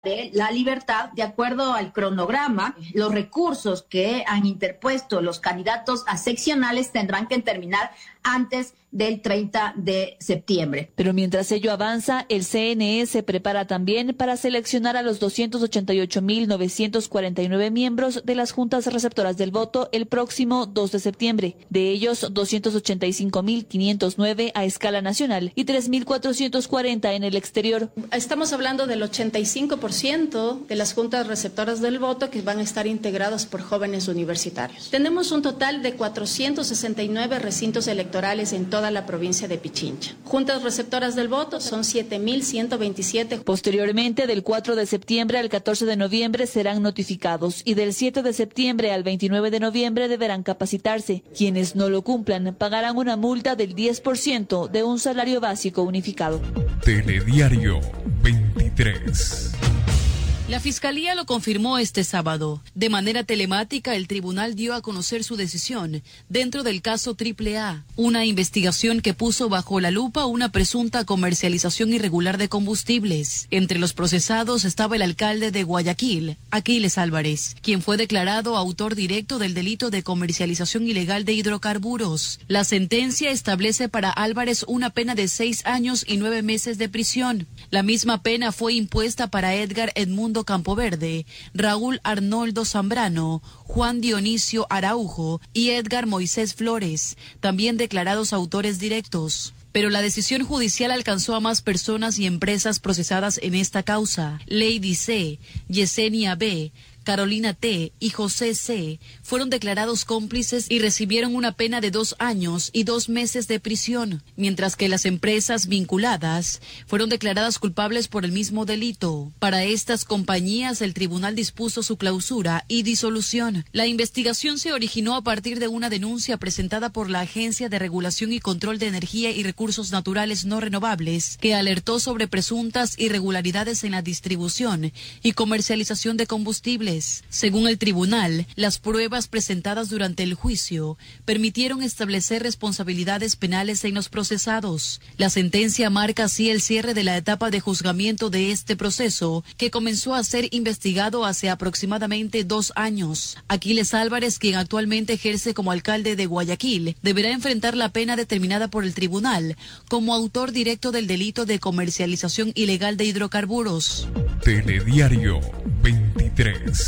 de la libertad, de acuerdo al cronograma, los recursos que han interpuesto los candidatos a seccionales tendrán que terminar antes del 30 de septiembre. Pero mientras ello avanza, el CNE se prepara también para seleccionar a los 288.949 miembros de las juntas receptoras del voto el próximo 2 de septiembre. De ellos, 285.509 a escala nacional y 3.440 en el exterior. Estamos hablando del 85% de las juntas receptoras del voto que van a estar integradas por jóvenes universitarios. Tenemos un total de 469 recintos electorales en toda la provincia de Pichincha. Juntas receptoras del voto son 7.127. Posteriormente, del 4 de septiembre al 14 de noviembre serán notificados y del 7 de septiembre al 29 de noviembre deberán capacitarse. Quienes no lo cumplan pagarán una multa del 10% de un salario básico unificado. Telediario 23. La Fiscalía lo confirmó este sábado. De manera telemática, el tribunal dio a conocer su decisión dentro del caso AAA, una investigación que puso bajo la lupa una presunta comercialización irregular de combustibles. Entre los procesados estaba el alcalde de Guayaquil, Aquiles Álvarez, quien fue declarado autor directo del delito de comercialización ilegal de hidrocarburos. La sentencia establece para Álvarez una pena de 6 años y 9 meses de prisión. La misma pena fue impuesta para Edgar Edmundo Campoverde, Raúl Arnoldo Zambrano, Juan Dionisio Araujo y Edgar Moisés Flores, también declarados autores directos. Pero la decisión judicial alcanzó a más personas y empresas procesadas en esta causa. Lady C., Yesenia B., Carolina T. y José C. fueron declarados cómplices y recibieron una pena de 2 años y 2 meses de prisión, mientras que las empresas vinculadas fueron declaradas culpables por el mismo delito. Para estas compañías, el tribunal dispuso su clausura y disolución. La investigación se originó a partir de una denuncia presentada por la Agencia de Regulación y Control de Energía y Recursos Naturales No Renovables, que alertó sobre presuntas irregularidades en la distribución y comercialización de combustibles. Según el tribunal, las pruebas presentadas durante el juicio permitieron establecer responsabilidades penales en los procesados. La sentencia marca así el cierre de la etapa de juzgamiento de este proceso, que comenzó a ser investigado hace aproximadamente 2 años. Aquiles Álvarez, quien actualmente ejerce como alcalde de Guayaquil, deberá enfrentar la pena determinada por el tribunal como autor directo del delito de comercialización ilegal de hidrocarburos. Telediario 23.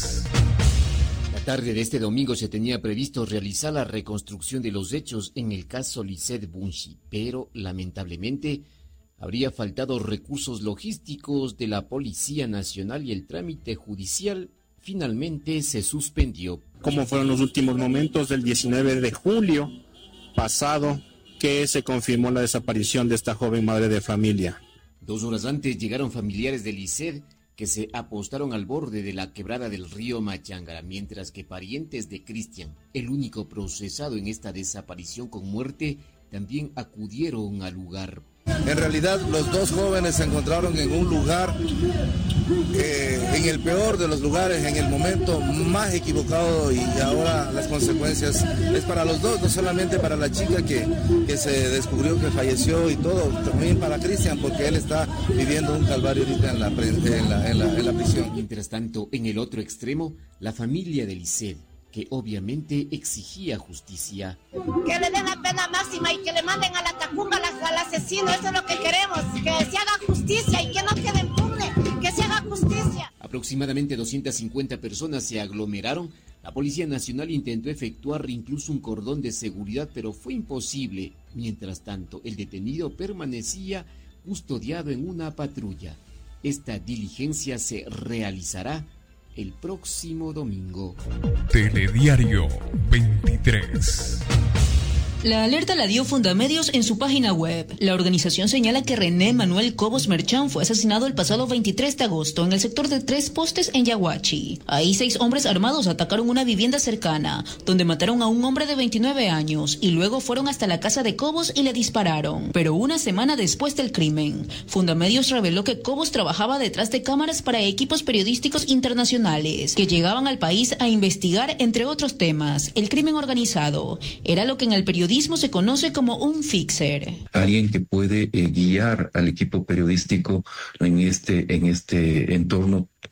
La tarde de este domingo se tenía previsto realizar la reconstrucción de los hechos en el caso Lisset Bunchi, pero lamentablemente habría faltado recursos logísticos de la Policía Nacional y el trámite judicial finalmente se suspendió. Como fueron los últimos momentos del 19 de julio pasado que se confirmó la desaparición de esta joven madre de familia. 2 horas antes llegaron familiares de Lisset que se apostaron al borde de la quebrada del río Machangara, mientras que parientes de Cristian, el único procesado en esta desaparición con muerte, también acudieron al lugar. En realidad, los 2 jóvenes se encontraron en un lugar, en el peor de los lugares, en el momento más equivocado, y ahora las consecuencias es para los 2, no solamente para la chica que se descubrió que falleció y todo, también para Cristian, porque él está viviendo un calvario ahorita en la prisión. Mientras tanto, en el otro extremo, la familia de Lisset, que obviamente exigía justicia. Que le den la pena máxima y que le manden a la tacunga al asesino, eso es lo que queremos, que se haga justicia y que no quede impune, que se haga justicia. Aproximadamente 250 personas se aglomeraron. La Policía Nacional intentó efectuar incluso un cordón de seguridad, pero fue imposible. Mientras tanto, el detenido permanecía custodiado en una patrulla. Esta diligencia se realizará el próximo domingo. Telediario 23. La alerta la dio Fundamedios en su página web. La organización señala que René Manuel Cobos Merchán fue asesinado el pasado 23 de agosto en el sector de 3 Postes en Yaguachi. Ahí 6 hombres armados atacaron una vivienda cercana, donde mataron a un hombre de 29 años y luego fueron hasta la casa de Cobos y le dispararon. Pero una semana después del crimen, Fundamedios reveló que Cobos trabajaba detrás de cámaras para equipos periodísticos internacionales que llegaban al país a investigar, entre otros temas, el crimen organizado. Era lo que en el periodismo periodismo se conoce como un fixer. Alguien que puede guiar al equipo periodístico en este entorno